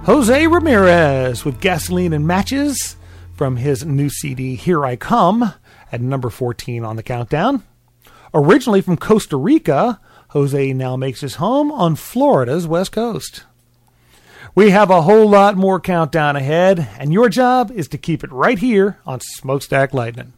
Jose Ramirez with Gasoline and Matches from his new CD, Here I Come, at number 14 on the countdown. Originally from Costa Rica, Jose now makes his home on Florida's West Coast. We have a whole lot more countdown ahead, and your job is to keep it right here on Smokestack Lightning.